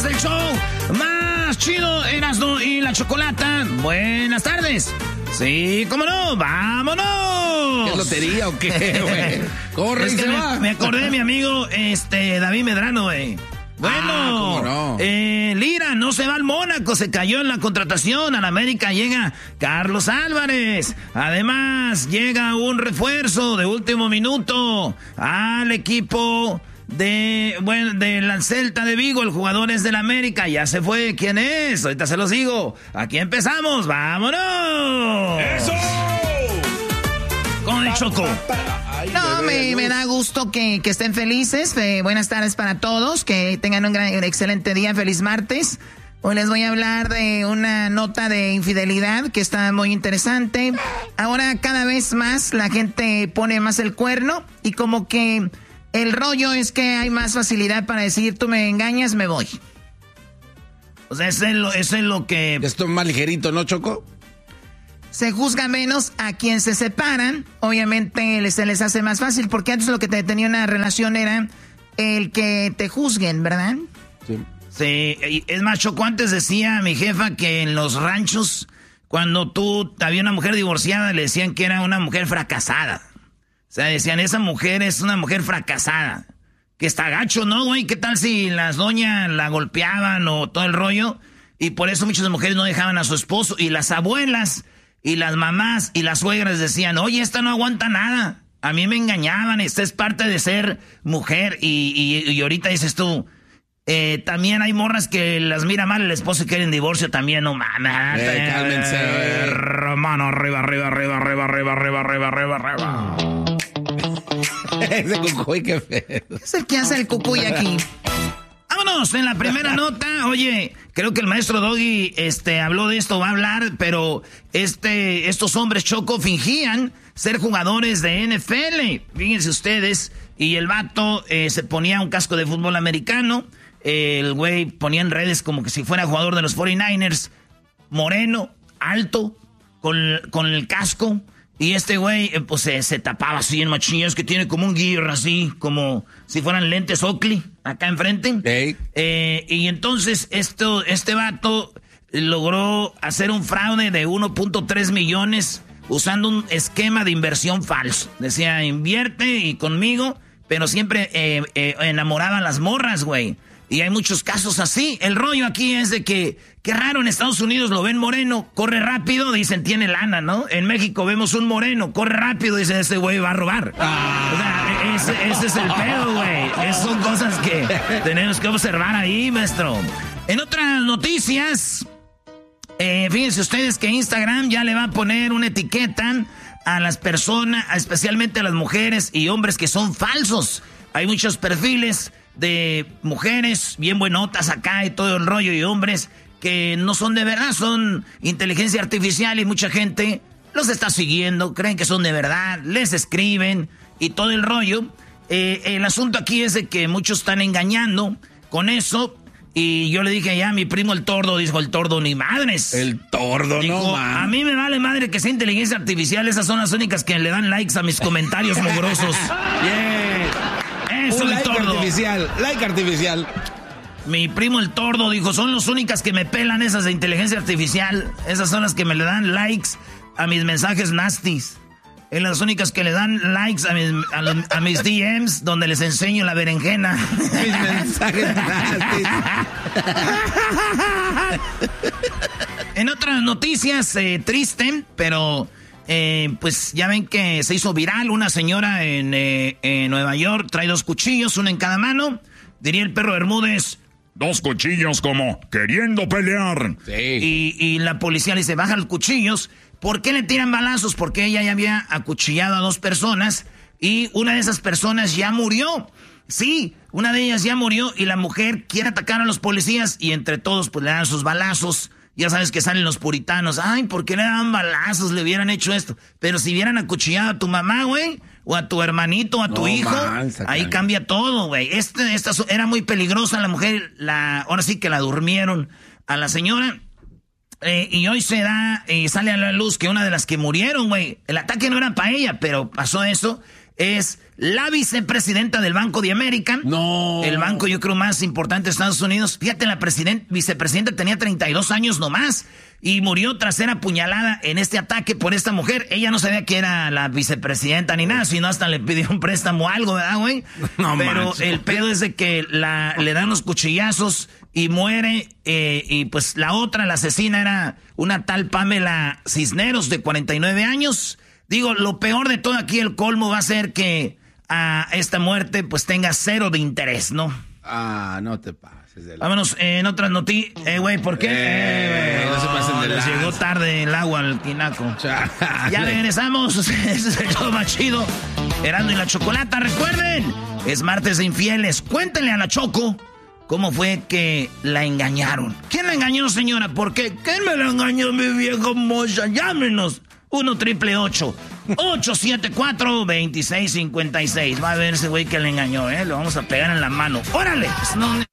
es el show más chido, Erasmo y la Chocolata. Buenas tardes. Sí, ¿cómo no? ¡Vámonos! ¿Es lotería o qué, güey? Corre, es que me acordé de mi amigo David Medrano, güey. Bueno, ¿cómo no? Lira no se va al Mónaco, se cayó en la contratación. Al América llega Carlos Álvarez. Además, llega un refuerzo de último minuto al equipo de la Celta de Vigo. El jugador es del América, ya se fue. ¿Quién es? Ahorita se los digo. Aquí empezamos, ¡vámonos! ¡Eso! Con el Choco. No, me da gusto que estén felices. Buenas tardes para todos. Que tengan un excelente día. Feliz martes. Hoy les voy a hablar de una nota de infidelidad que está muy interesante. Ahora cada vez más la gente pone más el cuerno. Y como que el rollo es que hay más facilidad para decir, tú me engañas, me voy. O sea, eso es lo que... Esto es más ligerito, ¿no, Choco? Se juzga menos a quien se separan. Obviamente se les hace más fácil, porque antes lo que te tenía una relación era el que te juzguen, ¿verdad? Sí. Sí, es más, Choco, antes decía mi jefa que en los ranchos, cuando había una mujer divorciada, le decían que era una mujer fracasada. O sea, decían, esa mujer es una mujer fracasada. Que está gacho, ¿no, güey? ¿Qué tal si las doñas la golpeaban o todo el rollo? Y por eso muchas mujeres no dejaban a su esposo. Y las abuelas... Y las mamás y las suegras decían, oye, esta no aguanta nada. A mí me engañaban, esta es parte de ser mujer. Y ahorita dices tú, también hay morras que las mira mal el esposo y quieren divorcio también. No mames. Cálmense. Hermano, arriba. Ese cucuy, qué feo. Es el que hace el cucuy aquí. Vámonos, en la primera nota, oye, creo que el maestro Doggy habló de esto, va a hablar, pero estos hombres, Choco, fingían ser jugadores de NFL, fíjense ustedes, y el vato se ponía un casco de fútbol americano, el güey ponía en redes como que si fuera jugador de los 49ers, moreno, alto, con el casco. Y este güey, pues se tapaba así en machillas, que tiene como un gear así, como si fueran lentes Oakley, acá enfrente. Hey. Y entonces este vato logró hacer un fraude de 1.3 millones usando un esquema de inversión falso. Decía, invierte y conmigo, pero siempre enamoraban las morras, güey. Y hay muchos casos así. El rollo aquí es de que, qué raro, en Estados Unidos lo ven moreno, corre rápido, dicen tiene lana, ¿no? En México vemos un moreno, corre rápido, dicen ese güey va a robar. O sea, ese es el pedo, güey. Esas son cosas que tenemos que observar ahí, maestro. En otras noticias, fíjense ustedes que Instagram ya le va a poner una etiqueta a las personas, especialmente a las mujeres y hombres que son falsos. Hay muchos perfiles de mujeres bien buenotas acá y todo el rollo, y hombres que no son de verdad, son inteligencia artificial, y mucha gente los está siguiendo, creen que son de verdad, les escriben y todo el rollo. El asunto aquí es de que muchos están engañando con eso, y yo le dije ya a mi primo el Tordo, dijo el Tordo, ni madres. El Tordo, dijo, no, man. A mí me vale madre que sea inteligencia artificial, esas son las únicas que le dan likes a mis comentarios mugrosos. Yeah. Eso, el Tordo. Like artificial. Mi primo el Tordo dijo, son las únicas que me pelan esas de inteligencia artificial. Esas son las que me le dan likes a mis mensajes nasties. Es las únicas que le dan likes a mis DMs donde les enseño la berenjena. Mis mensajes nasties. En otras noticias, triste, pero... pues ya ven que se hizo viral una señora en Nueva York, trae 2 cuchillos, uno en cada mano. Diría el perro Bermúdez, 2 cuchillos como queriendo pelear. Sí. Y la policía le dice, baja los cuchillos. ¿Por qué le tiran balazos? Porque ella ya había acuchillado a 2 personas y una de esas personas ya murió. Sí, una de ellas ya murió y la mujer quiere atacar a los policías y entre todos pues le dan sus balazos. Ya sabes que salen los puritanos. Ay, ¿por qué le daban balazos? Le hubieran hecho esto. Pero si hubieran acuchillado a tu mamá, güey, o a tu hermanito, o a tu hijo, ahí cambia todo, güey. Esta era muy peligrosa la mujer. Ahora sí que la durmieron a la señora. Y hoy sale a la luz que una de las que murieron, güey, el ataque no era para ella, pero pasó eso. es la vicepresidenta del Banco de América. No. El banco, yo creo, más importante de Estados Unidos. Fíjate, la vicepresidenta tenía 32 años nomás y murió tras ser apuñalada en este ataque por esta mujer. Ella no sabía que era la vicepresidenta ni nada, sino hasta le pidió un préstamo o algo, ¿verdad, güey? No, pero manches. el pedo es de que le dan los cuchillazos y muere. Y pues la otra, la asesina, era una tal Pamela Cisneros, de 49 años. Digo, lo peor de todo aquí, el colmo, va a ser que a esta muerte pues tenga 0 de interés, ¿no? Ah, no te pases de la... Vámonos en otras noticias. Güey, ¿por qué? No se pasen de les lanza. llegó tarde el agua al tinaco. Chale. Ya regresamos. Ese es el show más chido. Erasmo y la Chocolata. Recuerden, es martes de infieles. Cuéntenle a la Choco cómo fue que la engañaron. ¿Quién la engañó, señora? ¿Por qué? ¿Quién me la engañó, mi vieja mocha? Llámenos. 1-888-874-2656. Va a ver ese güey que le engañó, ¿eh? Lo vamos a pegar en la mano. ¡Órale! No...